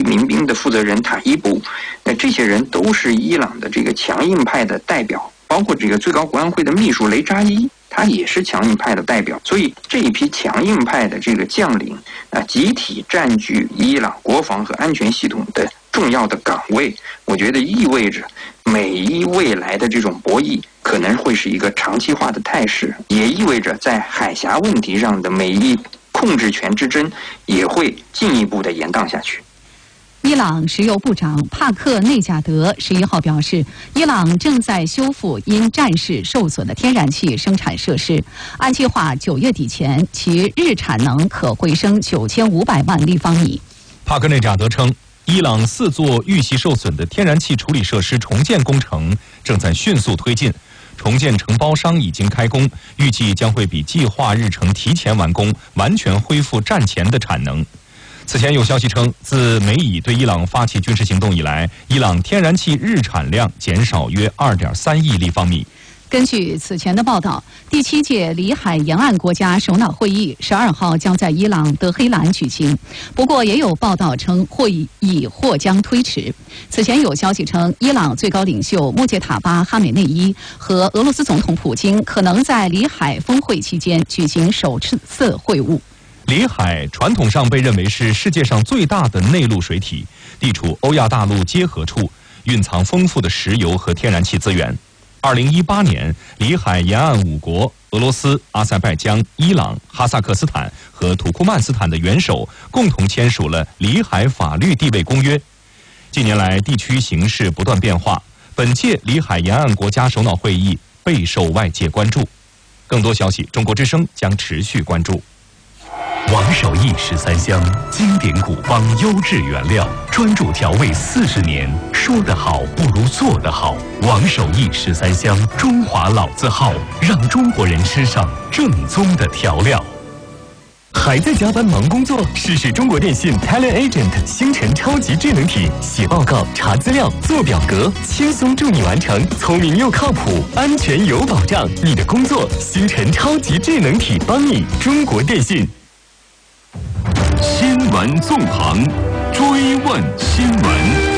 民兵的负责人塔伊布，那这些人都是伊朗的这个强硬派的代表，包括这个最高国安会的秘书雷扎伊，他也是强硬派的代表。所以这一批强硬派的这个将领集体占据伊朗国防和安全系统的重要的岗位，我觉得意味着美伊未来的这种博弈可能会是一个长期化的态势，也意味着在海峡问题上的美伊控制权之争也会进一步的延宕下去。 伊朗石油部长帕克内贾德11号表示，伊朗正在修复因战事受损的天然气生产设施，按计划9月底前，其日产能可回升9500万立方米。 帕克内贾德称，伊朗4座遇袭受损的天然气处理设施重建工程正在迅速推进，重建承包商已经开工，预计将会比计划日程提前完工，完全恢复战前的产能。此前有消息称，自美以对伊朗发起军事行动以来，伊朗天然气日产量减少约2.3亿立方米。 根据此前的报道，第7届里海沿岸国家首脑会议12号将在伊朗德黑兰举行，不过也有报道称会议或将推迟。此前有消息称，伊朗最高领袖穆杰塔巴·哈美内伊和俄罗斯总统普京可能在里海峰会期间举行首次会晤。 里海传统上被认为是世界上最大的内陆水体，地处欧亚大陆接合处，蕴藏丰富的石油和天然气资源。2018年，里海沿岸5国俄罗斯、阿塞拜疆、伊朗、哈萨克斯坦和土库曼斯坦的元首共同签署了里海法律地位公约。近年来，地区形势不断变化，本届里海沿岸国家首脑会议备受外界关注。更多消息，中国之声将持续关注。 王守义13香，经典古方，优质原料，专注调味40年。说得好不如做得好。王守义13香，中华老字号，让中国人吃上正宗的调料。还在加班忙工作？试试中国电信 Talent Agent 星辰超级智能体，写报告、查资料、做表格，轻松助你完成，聪明又靠谱，安全有保障。你的工作，星辰超级智能体帮你。中国电信。 新闻纵横，追问新闻。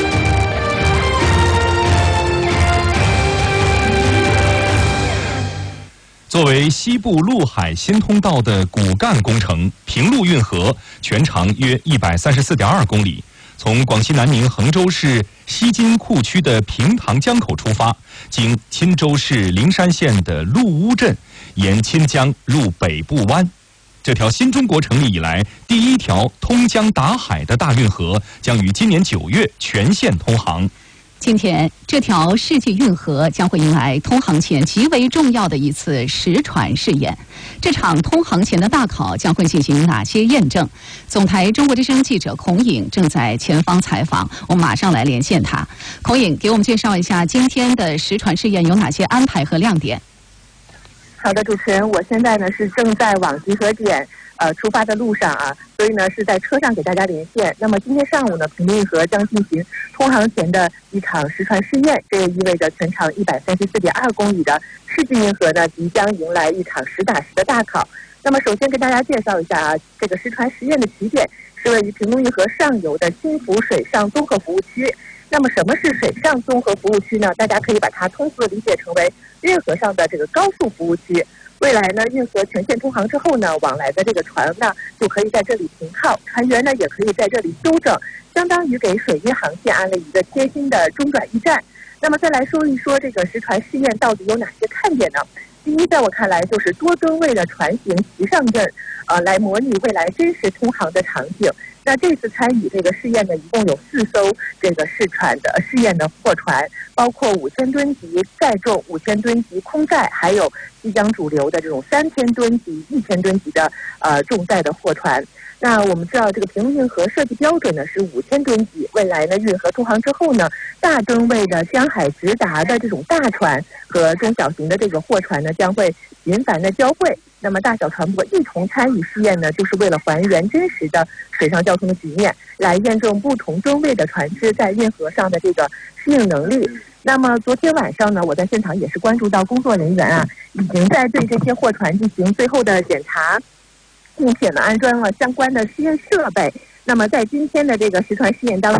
作为西部陆海新通道的骨干工程，平陆运河全长约134.2公里，从广西南宁衡州市西津库区的平塘江口出发，经钦州市灵山县的陆乌镇，沿钦江入北部湾。这条新中国成立以来第一条通江达海的大运河将于今年9月全线通航。 今天，这条世纪运河将会迎来通航前极为重要的一次实船试验。这场通航前的大考将会进行哪些验证？总台中国之声记者孔颖正在前方采访，我们马上来连线他。孔颖，给我们介绍一下今天的实船试验有哪些安排和亮点？ 好的，主持人，我现在呢是正在往集合点出发的路上啊，所以呢是在车上给大家连线。那么今天上午呢，平陆运河将进行通航前的一场实船试验，这也意味着全长134.2公里的世纪运河呢即将迎来一场实打实的大考。那么首先跟大家介绍一下啊，这个实船实验的起点是位于平陆运河上游的新福水上综合服务区。那么什么是水上综合服务区呢？大家可以把它通俗的理解成为运河上的这个高速服务区。未来呢，运河全线通航之后呢，往来的这个船呢就可以在这里停靠，船员呢也可以在这里休整，相当于给水运航线安了一个贴心的中转驿站。那么再来说一说这个实船试验到底有哪些看点呢？第一，在我看来就是多吨位的船型齐上阵，来模拟未来真实通航的场景。那这次参与这个试验呢，一共有4艘这个试验的货船，包括5000吨级载重、5000吨级空载，还有即将主流的这种3000吨级、1000吨级的重载的货船。那我们知道这个平陆运河设计标准呢是5000吨级，未来呢运河通航之后呢，大吨位的江海直达的这种大船和中小型的这个货船呢将会频繁的交汇。那么大小船舶一同参与试验呢，就是为了还原真实的水上交通的局面，来验证不同吨位的船只在运河上的这个适应能力。那么昨天晚上呢，我在现场也是关注到工作人员啊，已经在对这些货船进行最后的检查，并且呢安装了相关的试验设备。那么在今天的这个实船试验当中，